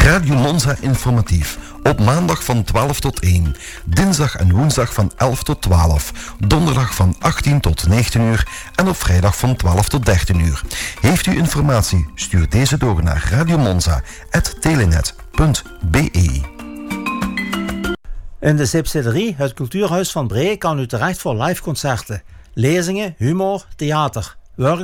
Radio Monza informatief. Op maandag van 12 tot 1. Dinsdag en woensdag van 11 tot 12. Donderdag van 18 tot 19 uur. En op vrijdag van 12 tot 13 uur. Heeft u informatie? Stuur deze door naar radiomonza@telenet.be. In de Zipsederie, het Cultuurhuis van Bree, kan u terecht voor liveconcerten, lezingen, humor, theater, workshops